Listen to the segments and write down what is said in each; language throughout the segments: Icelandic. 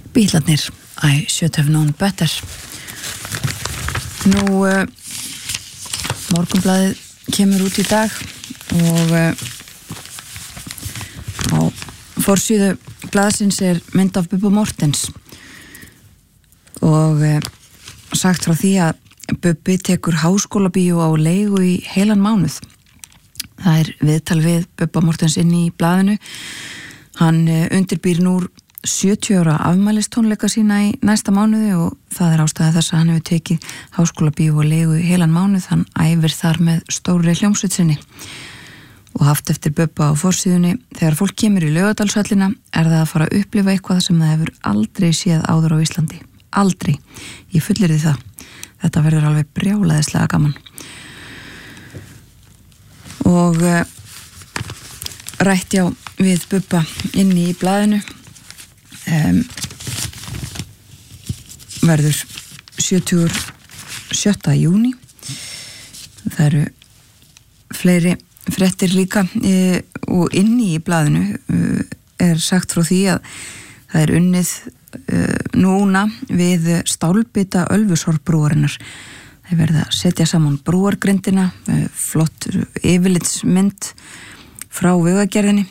Bítlarnir, I should have known better. Nú, Morgunblaðið kemur út í dag og á forsíðu blaðsins mynd af Bubba Morthens og sagt frá því að Bubbi tekur háskólabíó á leigu í heilan mánuð. Það viðtal við Bubba Morthens inn í blaðinu. Hann undirbýr nú 70 ára afmælistónleika sína í næsta mánuði og það ástæða þess að hann hefur tekið háskólabíó á leigu í heilan mánuð. Hann æfir þar með stórri hljómsveit sinni og haft eftir Bubba á forsíðunni: þegar fólk kemur í Laugardalshöllina það að fara að upplifa eitthvað sem það hefur aldrei séð áður á Íslandi. Aldrei. Ég fullyrði það. Þetta verður alveg brjálæðislega gaman. Og rætt við Bubba inni í blaðinu. Verður 77. júní. Það eru fleiri fréttir líka og inni í blaðinu sagt frá því að það unnið núna við stálbita Ölfusárbrúarinnar. Það verða að setja saman brúargrindina, flott yfirlitsmynd frá vegagerðinni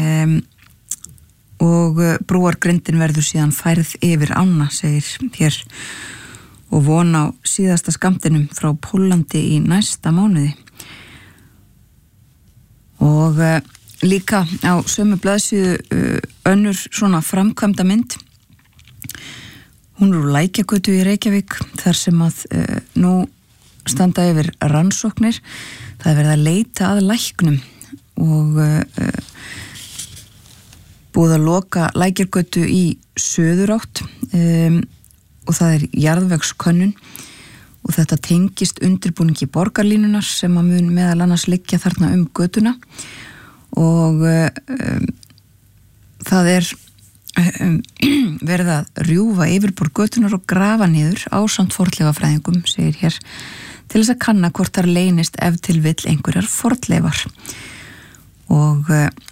og brúargrindin verður síðan færð yfir ána, segir hér, og von á síðasta skammtinum frá Póllandi í næsta mánuði. Og líka á sömu blaðsíðu önnur svona framkvæmda mynd. Hún úr Lækjagötu í Reykjavík, þar sem að nú standa yfir rannsóknir. Það verið að leita að læknum og búið að loka Lækjargötu í söðurátt og það jarðvegskönnun og þetta tengist undirbúningi borgarlínunar sem að mun meðal annars liggja þarna götuna og það verið að rjúfa yfirborð götunar og grafa niður ásamt fornleifafræðingum, segir hér, til þess að kanna hvort þar leynist ef til vill einhverjar fornleifar. Og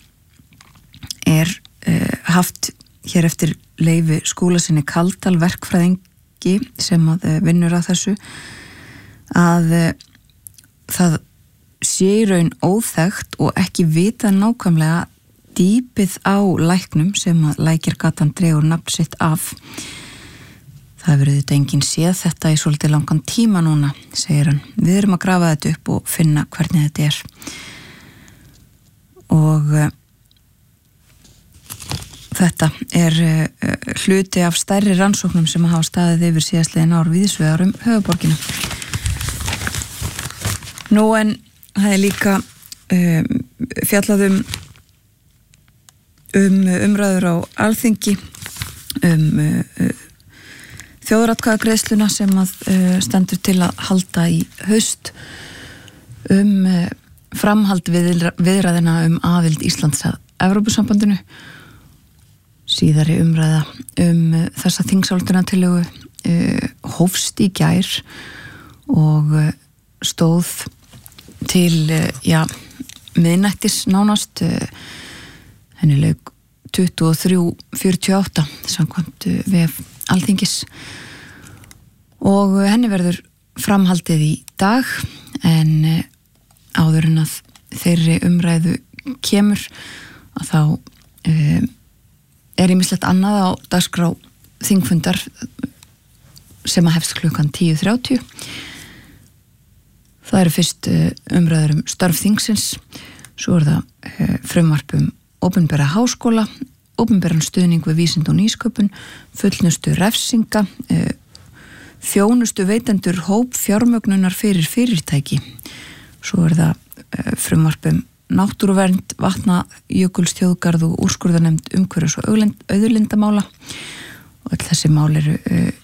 haft hér eftir leyfi skúlasinni Kaldal verkfræðingi sem að vinnur að þessu að það sé í raun óþekkt og ekki vitað nákvæmlega dýpið á læknum sem að Lækjargatan dregur nafn sitt af. Það verður þetta enginn séð þetta í svolítið langan tíma núna, segir hann. Við erum að grafa þetta upp og finna hvernig þetta og þetta hluti af stærri rannsóknum sem hafa staðið yfir síðastliðin ár víðsvegar höfuðborgina. Nú en það líka fjallað umræður á Alþingi þjóðaratkvæðagreiðsluna sem að stendur til að halda í haust framhald viðræðina aðild Íslands að Evrópusambandinu. Síðari umræða þessa þingsályktunartillögu hófst í gær og stóð til miðnættis nánast. Henni lauk 23:48 samkvæmt vef Alþingis og henni verður framhaldið í dag en áður en að þeirri umræðu kemur að þá ýmislegt annað á dagskrá þingfundar sem að hefst klukkan 10:30. Það eru fyrst umræður störf þingsins, svo það frumvarp opinbera háskóla, opinberan stuðning við vísindi og nýsköpun, fullnustu refsinga, þjónustu veitendur hóp fjármögnunar fyrir fyrirtæki. Svo það frumvarp náttúruvernd, vatnajökulsþjóðgarð og úrskurðarnefnd umhverfis- og auðlindamála og öll þessi mál eru